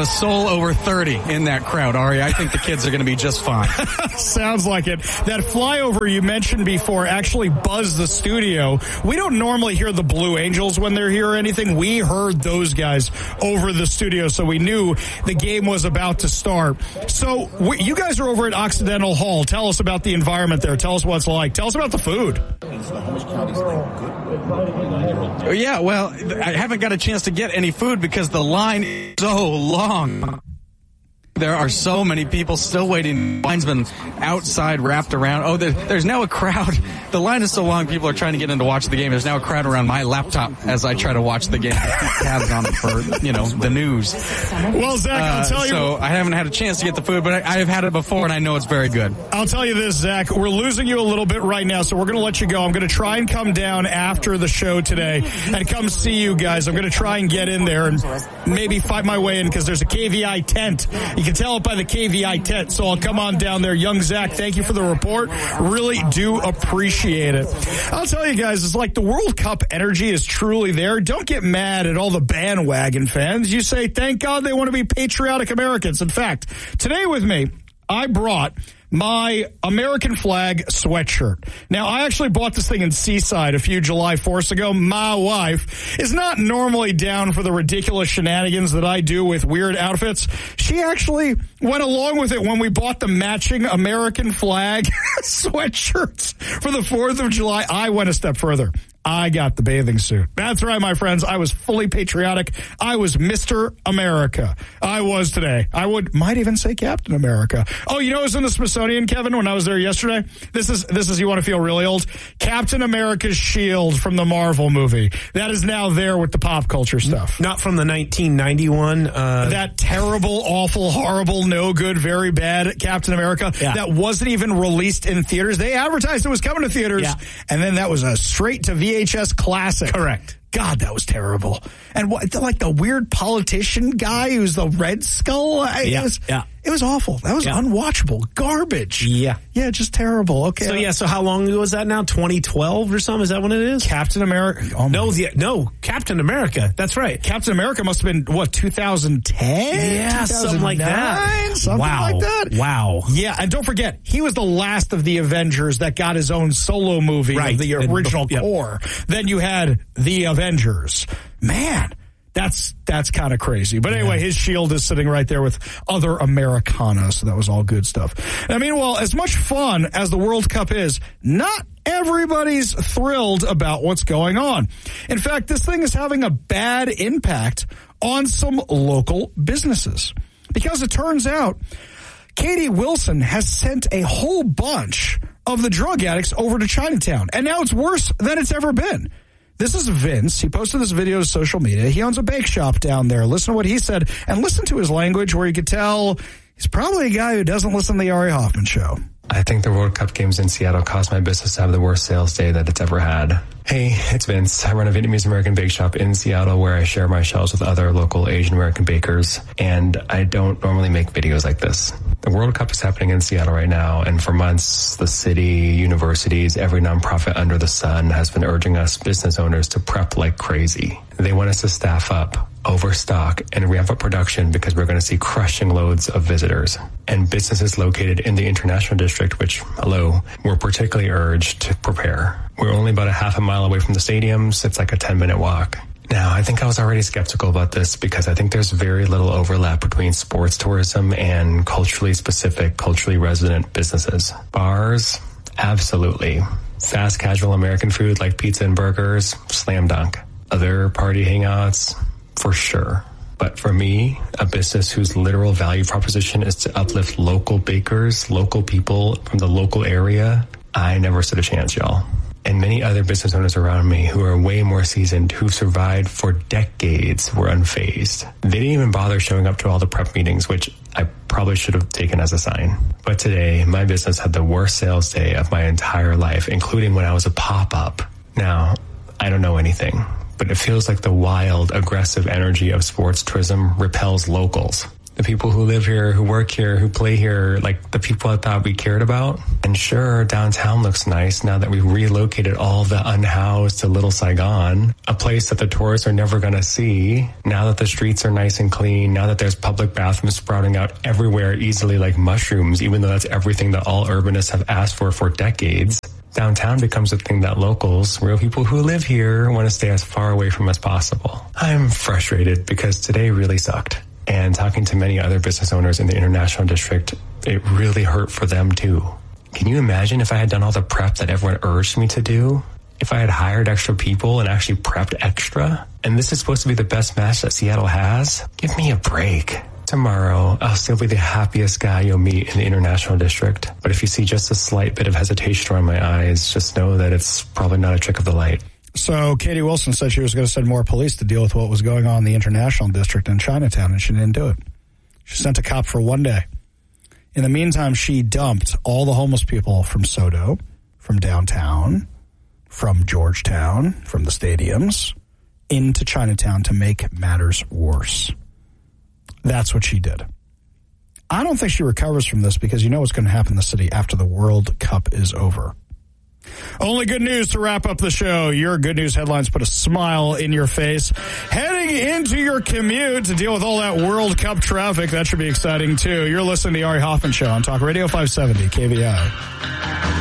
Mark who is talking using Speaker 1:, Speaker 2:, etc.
Speaker 1: soul over 30 in that crowd, Ari. I think the kids are going to be just fine.
Speaker 2: Sounds like it. That flyover you mentioned before actually buzzed the studio. We don't normally hear the Blue Angels when they're here or anything. We heard those guys over the studio, so we knew the game was about to start. So you guys are over at Occidental Hall. Tell us about the environment there. Tell us what it's like. Tell us about the food.
Speaker 1: Yeah, well, I haven't got a chance to get any food because the line is so long. There are so many people still waiting. The line's been outside, wrapped around. Oh, there's now a crowd. The line is so long, people are trying to get in to watch the game. There's now a crowd around my laptop as I try to watch the game. Tabs on it for, the news.
Speaker 2: Well, Zach, I'll tell you.
Speaker 1: So I haven't had a chance to get the food, but I have had it before, and I know it's very good.
Speaker 2: I'll tell you this, Zach. We're losing you a little bit right now, so we're going to let you go. I'm going to try and come down after the show today and come see you guys. I'm going to try and get in there and maybe fight my way in because there's a KVI tent. You can tell it by the KVI tent, so I'll come on down there. Young Zach, thank you for the report. Really do appreciate it. I'll tell you guys, it's like the World Cup energy is truly there. Don't get mad at all the bandwagon fans. You say, thank God they want to be patriotic Americans. In fact, today with me, I brought my American flag sweatshirt. Now, I actually bought this thing in Seaside a few July 4th ago. My wife is not normally down for the ridiculous shenanigans that I do with weird outfits. She actually went along with it when we bought the matching American flag sweatshirts for the 4th of July. I went a step further. I got the bathing suit. That's right, my friends. I was fully patriotic. I was Mr. America. I was today. I might even say Captain America. Oh, you know what was in the Smithsonian, Kevin, when I was there yesterday? This is you want to feel really old? Captain America's shield from the Marvel movie. That is now there with the pop culture stuff.
Speaker 3: Not from the 1991.
Speaker 2: That terrible, awful, horrible, no good, very bad Captain America. Yeah. That wasn't even released in theaters. They advertised it was coming to theaters. Yeah. And then that was a straight to VHS classic.
Speaker 3: Correct.
Speaker 2: God, that was terrible. And like the weird politician guy who's the Red Skull. It was awful. That was unwatchable. Garbage.
Speaker 3: Yeah.
Speaker 2: Yeah, just terrible. Okay.
Speaker 3: So how long ago was that now? 2012 or something? Is that when it is?
Speaker 2: Captain America.
Speaker 3: Oh no, Captain America. That's right.
Speaker 2: Captain America must have been, 2010?
Speaker 3: Yeah, something like that.
Speaker 2: Something like that.
Speaker 3: Wow.
Speaker 2: Yeah, and don't forget, he was the last of the Avengers that got his own solo movie of the original core. Then you had the Avengers. Man, that's kind of crazy. But anyway, his shield is sitting right there with other Americana, so that was all good stuff. I mean, well, as much fun as the World Cup is, not everybody's thrilled about what's going on. In fact, this thing is having a bad impact on some local businesses. Because it turns out Katie Wilson has sent a whole bunch of the drug addicts over to Chinatown. And now it's worse than it's ever been. This is Vince. He posted this video to social media. He owns a bake shop down there. Listen to what he said, and listen to his language where you could tell he's probably a guy who doesn't listen to the Ari Hoffman show.
Speaker 4: I think the World Cup games in Seattle caused my business to have the worst sales day that it's ever had. Hey, it's Vince. I run a Vietnamese American bake shop in Seattle where I share my shelves with other local Asian American bakers, and I don't normally make videos like this. The World Cup is happening in Seattle right now, and for months, the city, universities, every nonprofit under the sun has been urging us business owners to prep like crazy. They want us to staff up, overstock, and ramp up production because we're going to see crushing loads of visitors. And businesses located in the International District, which, we're particularly urged to prepare. We're only about a half a mile away from the stadiums. It's like a 10-minute walk. Now, I think I was already skeptical about this because I think there's very little overlap between sports tourism and culturally specific, culturally resident businesses. Bars? Absolutely. Fast casual American food like pizza and burgers? Slam dunk. Other party hangouts? For sure. But for me, a business whose literal value proposition is to uplift local bakers, local people from the local area, I never stood a chance, y'all. And many other business owners around me who are way more seasoned, who survived for decades, were unfazed. They didn't even bother showing up to all the prep meetings, which I probably should have taken as a sign. But today, my business had the worst sales day of my entire life, including when I was a pop-up. Now, I don't know anything, but it feels like the wild, aggressive energy of sports tourism repels locals. the people who live here, who work here, who play here, like the people I thought we cared about. And sure, downtown looks nice now that we've relocated all the unhoused to Little Saigon, a place that the tourists are never going to see. Now that the streets are nice and clean, now that there's public bathrooms sprouting out everywhere easily like mushrooms, even though that's everything that all urbanists have asked for decades. Downtown becomes a thing that locals, real people who live here, want to stay as far away from as possible. I'm frustrated because today really sucked. And talking to many other business owners in the International District, it really hurt for them too. Can you imagine if I had done all the prep that everyone urged me to do? If I had hired extra people and actually prepped extra? And this is supposed to be the best match that Seattle has? Give me a break. Tomorrow, I'll still be the happiest guy you'll meet in the International District. But if you see just a slight bit of hesitation around my eyes, just know that it's probably not a trick of the light.
Speaker 2: So Katie Wilson said she was going to send more police to deal with what was going on in the International District in Chinatown, and she didn't do it. She sent a cop for one day. In the meantime, she dumped all the homeless people from SoDo, from downtown, from Georgetown, from the stadiums, into Chinatown to make matters worse. That's what she did. I don't think she recovers from this because you know what's going to happen in the city after the World Cup is over. Only good news to wrap up the show. Your good news headlines put a smile in your face. Heading into your commute to deal with all that World Cup traffic. That should be exciting, too. You're listening to the Ari Hoffman Show on Talk Radio 570 KVI.